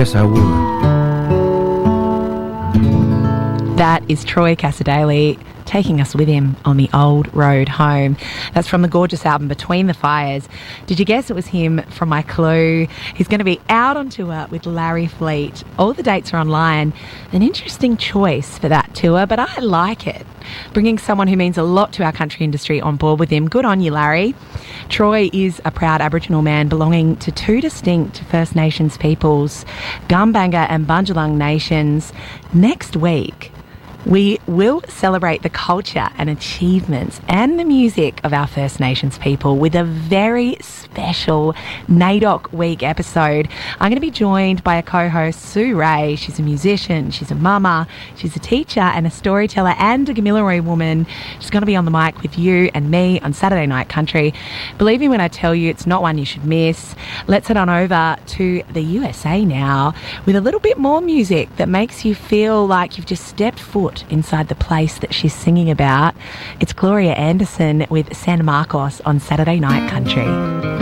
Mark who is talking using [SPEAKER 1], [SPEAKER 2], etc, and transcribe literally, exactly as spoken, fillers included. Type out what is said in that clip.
[SPEAKER 1] Yes, I would.
[SPEAKER 2] That is Troy Cassar-Daley taking us with him on the old road home. That's from the gorgeous album Between the Fires. Did you guess it was him from my clue? He's going to be out on tour with Larry Fleet. All the dates are online. An interesting choice for that tour, but I like it. Bringing someone who means a lot to our country industry on board with him. Good on you, Larry. Troy is a proud Aboriginal man belonging to two distinct First Nations peoples, Gumbaynggirr and Bundjalung nations. Next week, we will celebrate the culture and achievements and the music of our First Nations people with a very special NAIDOC Week episode. I'm going to be joined by a co-host, Sue Ray. She's a musician, she's a mama, she's a teacher and a storyteller and a Gamilaroi woman. She's going to be on the mic with you and me on Saturday Night Country. Believe me when I tell you, it's not one you should miss. Let's head on over to the U S A now with a little bit more music that makes you feel like you've just stepped foot inside the place that she's singing about. It's Gloria Anderson with San Marcos on Saturday Night Country.